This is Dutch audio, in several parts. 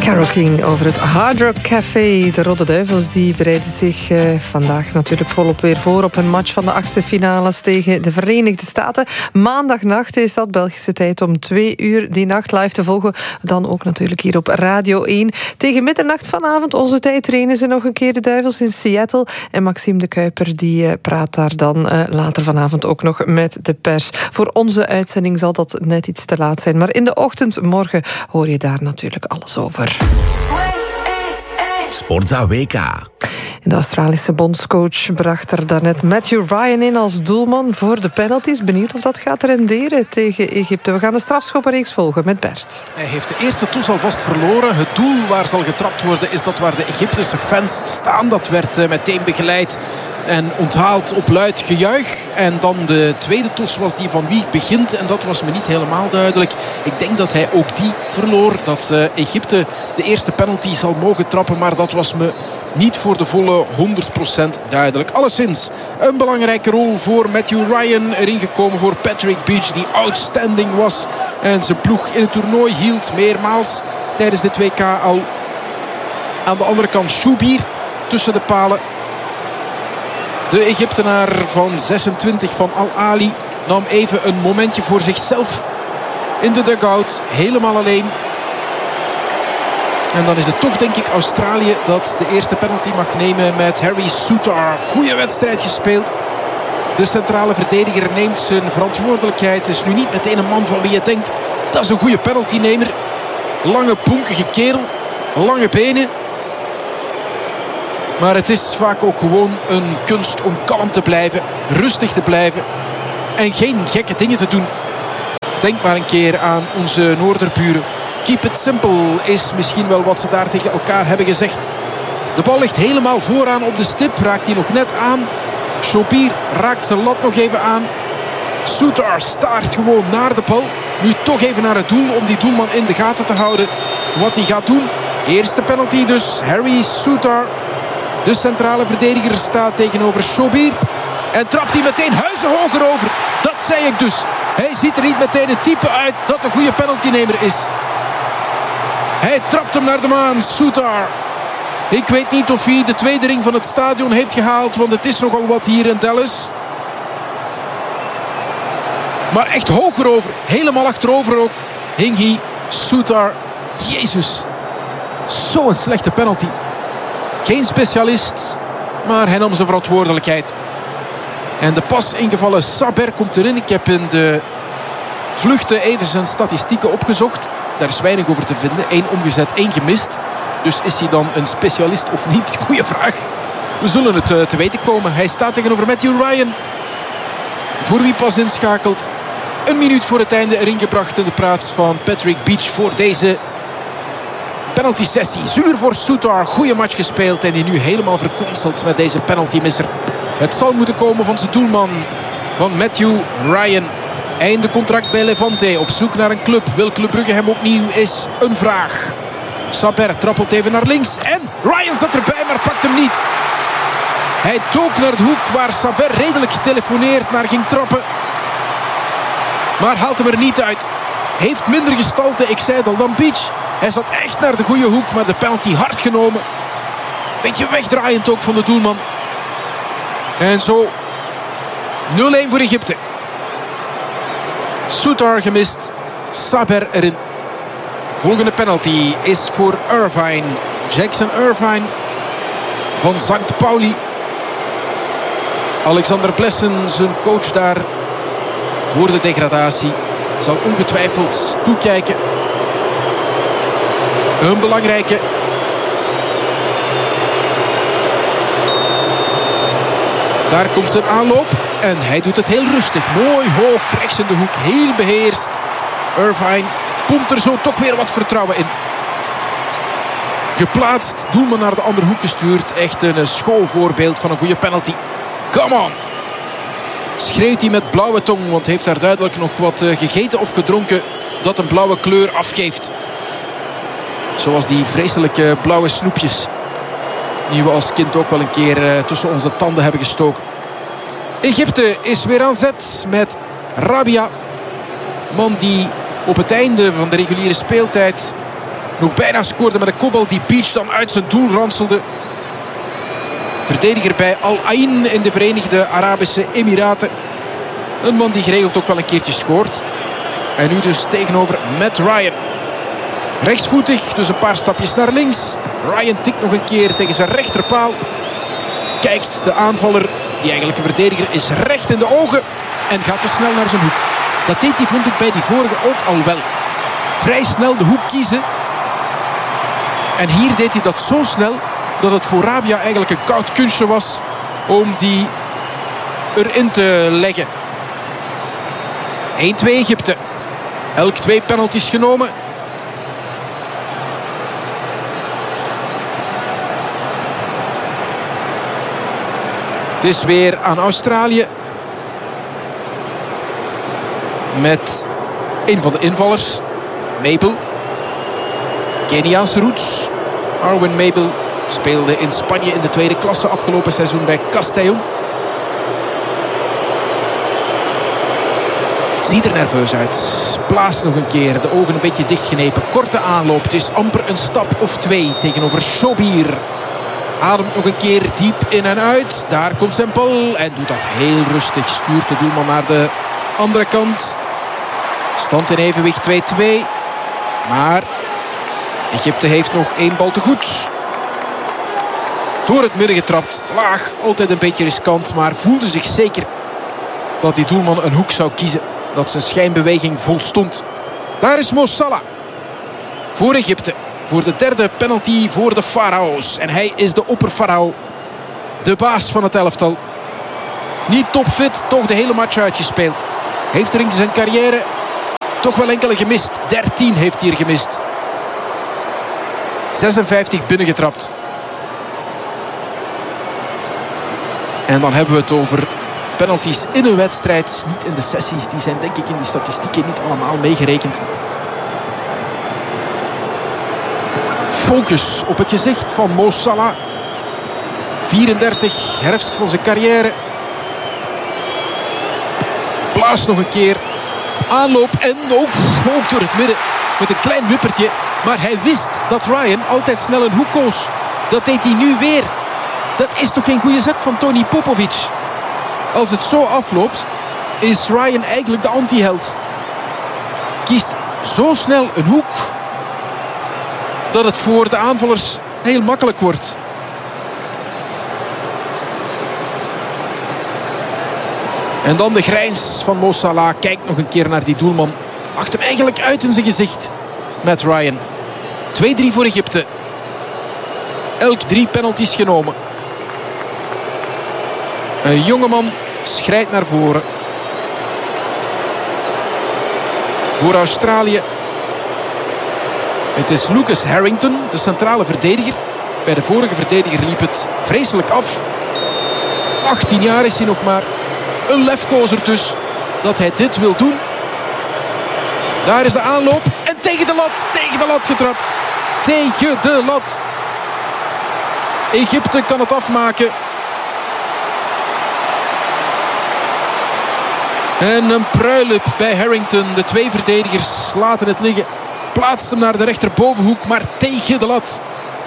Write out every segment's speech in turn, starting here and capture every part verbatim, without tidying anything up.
Carole King over het Hard Rock Café. De Rode Duivels die bereiden zich uh, vandaag natuurlijk volop weer voor op een match van de achtste finales tegen de Verenigde Staten. Maandagnacht is dat, Belgische tijd, om twee uur die nacht live te volgen. Dan ook natuurlijk hier op Radio één. Tegen middernacht vanavond, onze tijd, trainen ze nog een keer de Duivels in Seattle. En Maxime de Kuiper die uh, praat daar dan uh, later vanavond ook nog met de pers. Voor onze uitzending zal dat net iets te laat zijn. Maar in de ochtend, morgen, hoor je daar natuurlijk alles over. Sportza W K. De Australische bondscoach bracht er daarnet Matthew Ryan in als doelman voor de penalties. Benieuwd of dat gaat renderen tegen Egypte. We gaan de strafschoppenreeks volgen met Bert. Hij heeft de eerste toets alvast verloren. Het doel waar zal getrapt worden is dat waar de Egyptische fans staan. Dat werd meteen begeleid en onthaald op luid gejuich. En dan de tweede tos was die van wie begint. En dat was me niet helemaal duidelijk. Ik denk dat hij ook die verloor. Dat uh, Egypte de eerste penalty zal mogen trappen. Maar dat was me niet voor de volle honderd procent duidelijk. Alleszins een belangrijke rol voor Matthew Ryan. Erin gekomen voor Patrick Beach, die outstanding was. En zijn ploeg in het toernooi hield meermaals tijdens dit W K al. Aan de andere kant Shubir tussen de palen. De Egyptenaar van zesentwintig van Al Ahly nam even een momentje voor zichzelf in de dugout. Helemaal alleen. En dan is het toch, denk ik, Australië dat de eerste penalty mag nemen met Harry Souttar. Goeie wedstrijd gespeeld. De centrale verdediger neemt zijn verantwoordelijkheid. Het is nu niet meteen een man van wie je denkt, dat is een goede penaltynemer. Lange, ponkige kerel. Lange benen. Maar het is vaak ook gewoon een kunst om kalm te blijven. Rustig te blijven. En geen gekke dingen te doen. Denk maar een keer aan onze Noorderburen. Keep it simple is misschien wel wat ze daar tegen elkaar hebben gezegd. De bal ligt helemaal vooraan op de stip. Raakt hij nog net aan. Shubir raakt zijn lat nog even aan. Souttar staart gewoon naar de bal. Nu toch even naar het doel om die doelman in de gaten te houden. Wat hij gaat doen. Eerste penalty dus. Harry Souttar. De centrale verdediger staat tegenover Shubir. En trapt hij meteen huizenhoger over. Dat zei ik dus. Hij ziet er niet meteen het type uit dat een goede penaltynemer is. Hij trapt hem naar de maan, Souttar. Ik weet niet of hij de tweede ring van het stadion heeft gehaald, want het is nogal wat hier in Dallas. Maar echt hoger over, helemaal achterover ook, hing hij, Souttar. Jezus, zo'n slechte penalty. Geen specialist, maar hij nam zijn verantwoordelijkheid. En de pas ingevallen Saber komt erin. Ik heb in de vluchten even zijn statistieken opgezocht. Daar is weinig over te vinden. Eén omgezet, één gemist. Dus is hij dan een specialist of niet? Goeie vraag. We zullen het uh, te weten komen. Hij staat tegenover Matthew Ryan. Voor wie pas inschakelt. Een minuut voor het einde erin gebracht in de plaats van Patrick Beach voor deze penalty sessie. Zuur voor Souttar. Goeie match gespeeld. En die nu helemaal verkonseld met deze penaltymisser. Het zal moeten komen van zijn doelman, van Matthew Ryan. Einde contract bij Levante. Op zoek naar een club. Wil Club Brugge hem opnieuw is een vraag. Saber trappelt even naar links. En Ryan zat erbij, maar pakt hem niet. Hij dook naar de hoek waar Saber redelijk getelefoneerd naar ging trappen. Maar haalt hem er niet uit. Heeft minder gestalte, ik zei het al, dan Beach. Hij zat echt naar de goede hoek, maar de penalty hard genomen. Beetje wegdraaiend ook van de doelman. En zo nul-één voor Egypte. Souttar gemist. Saber erin. Volgende penalty is voor Irvine. Jackson Irvine van Sankt Pauli. Alexander Plessen, zijn coach daar voor de degradatie, zal ongetwijfeld toekijken. Een belangrijke. Daar komt zijn aanloop. En hij doet het heel rustig. Mooi hoog rechts in de hoek. Heel beheerst. Irvine pompt er zo toch weer wat vertrouwen in. Geplaatst. Doelman naar de andere hoek gestuurd. Echt een schoolvoorbeeld van een goede penalty. Come on. Schreeuwt hij met blauwe tong. Want heeft daar duidelijk nog wat gegeten of gedronken dat een blauwe kleur afgeeft. Zoals die vreselijke blauwe snoepjes die we als kind ook wel een keer tussen onze tanden hebben gestoken. Egypte is weer aan zet met Rabia. Man die op het einde van de reguliere speeltijd nog bijna scoorde met een kopbal die Beach dan uit zijn doel ranselde. Verdediger bij Al Ain in de Verenigde Arabische Emiraten. Een man die geregeld ook wel een keertje scoort. En nu dus tegenover Matt Ryan. Rechtsvoetig, dus een paar stapjes naar links. Ryan tikt nog een keer tegen zijn rechterpaal. Kijkt de aanvaller, die eigenlijk een verdediger is, recht in de ogen. En gaat te snel naar zijn hoek. Dat deed hij, vond ik, bij die vorige ook al wel. Vrij snel de hoek kiezen. En hier deed hij dat zo snel dat het voor Rabia eigenlijk een koud kunstje was om die erin te leggen. één twee Egypte. Elk twee penalties genomen. Het is weer aan Australië. Met een van de invallers. Mabel. Keniaanse roots. Arwen Mabel speelde in Spanje in de tweede klasse afgelopen seizoen bij Castellón. Ziet er nerveus uit. Blaast nog een keer. De ogen een beetje dichtgenepen. Korte aanloop. Het is amper een stap of twee tegenover Shobir. Ademt nog een keer diep in en uit. Daar komt zijn bal. En doet dat heel rustig. Stuurt de doelman naar de andere kant. Stand in evenwicht twee twee. Maar Egypte heeft nog één bal te goed. Door het midden getrapt. Laag. Altijd een beetje riskant. Maar voelde zich zeker dat die doelman een hoek zou kiezen. Dat zijn schijnbeweging volstond. Daar is Mo Salah. Voor Egypte. Voor de derde penalty voor de Farao's. En hij is de opperfarao. De baas van het elftal. Niet topfit, toch de hele match uitgespeeld. Heeft er in zijn carrière toch wel enkele gemist. dertien heeft hij er gemist. zesenvijftig binnengetrapt. En dan hebben we het over penalties in een wedstrijd. Niet in de sessies. Die zijn denk ik in die statistieken niet allemaal meegerekend. Focus op het gezicht van Mo Salah. vierendertig, herfst van zijn carrière. Blaast nog een keer. Aanloop en ook, ook door het midden. Met een klein wippertje. Maar hij wist dat Ryan altijd snel een hoek koos. Dat deed hij nu weer. Dat is toch geen goede zet van Tony Popovic. Als het zo afloopt, is Ryan eigenlijk de anti-held. Kiest zo snel een hoek dat het voor de aanvallers heel makkelijk wordt. En dan de grijns van Mo Salah. Kijkt nog een keer naar die doelman. Lacht hem eigenlijk uit in zijn gezicht. Met Ryan. twee drie voor Egypte. Elk drie penalties genomen. Een jongeman schrijdt naar voren. Voor Australië. Het is Lucas Harrington, de centrale verdediger. Bij de vorige verdediger liep het vreselijk af. achttien jaar is hij nog maar. Een lefgozer dus, dat hij dit wil doen. Daar is de aanloop. En tegen de lat, tegen de lat getrapt. Tegen de lat. Egypte kan het afmaken. En een pruilip bij Harrington. De twee verdedigers laten het liggen. Plaatst hem naar de rechterbovenhoek, maar tegen de lat.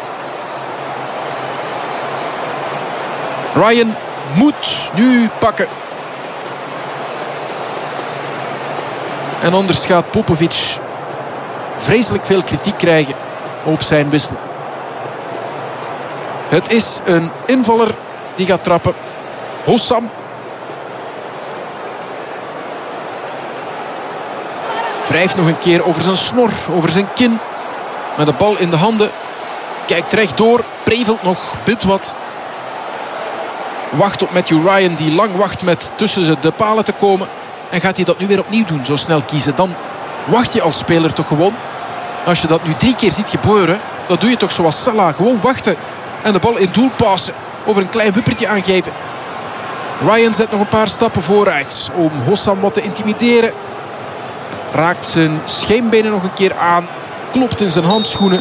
Ryan moet nu pakken. En anders gaat Popovic vreselijk veel kritiek krijgen op zijn wissel. Het is een invaller die gaat trappen. Hossam. Wrijft nog een keer over zijn snor, over zijn kin. Met de bal in de handen. Kijkt rechtdoor, prevelt nog, bidt wat. Wacht op Matthew Ryan, die lang wacht met tussen de palen te komen. En gaat hij dat nu weer opnieuw doen, zo snel kiezen. Dan wacht je als speler toch gewoon. Als je dat nu drie keer ziet gebeuren, dan doe je toch zoals Salah. Gewoon wachten en de bal in doel passen. Over een klein wippertje aangeven. Ryan zet nog een paar stappen vooruit om Hossam wat te intimideren. Raakt zijn scheenbenen nog een keer aan. Klopt in zijn handschoenen.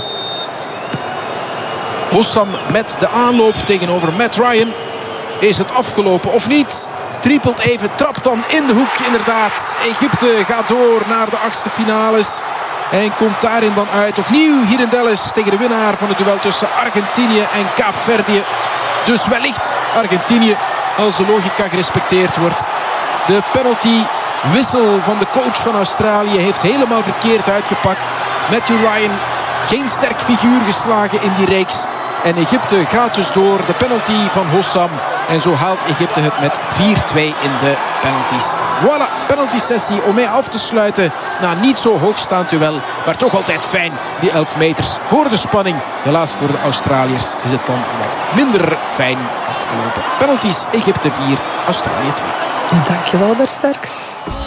Hossam met de aanloop tegenover Matt Ryan. Is het afgelopen of niet? Trippelt even, trapt dan in de hoek inderdaad. Egypte gaat door naar de achtste finales. En komt daarin dan uit. Opnieuw Hirendelles tegen de winnaar van het duel tussen Argentinië en Kaapverdië. Dus wellicht Argentinië, als de logica gerespecteerd wordt. De penaltywissel van de coach van Australië heeft helemaal verkeerd uitgepakt. Matthew Ryan, geen sterk figuur geslagen in die reeks. En Egypte gaat dus door. De penalty van Hossam. En zo haalt Egypte het met vier twee in de penalties. Voilà, penalty sessie om mee af te sluiten. Na niet zo hoogstaand duel. Maar toch altijd fijn, die elf meters voor de spanning. Helaas voor de Australiërs is het dan wat minder fijn afgelopen. Penalties, Egypte vier, Australië twee. Dankjewel, Bert Sterks.